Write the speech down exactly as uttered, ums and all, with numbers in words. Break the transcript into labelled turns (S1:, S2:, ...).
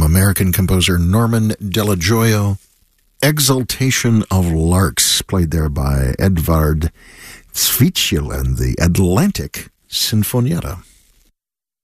S1: American composer Norman Delajoyo. Exaltation of Larks, played there by Edvard Zwischel and the Atlantic Sinfonietta.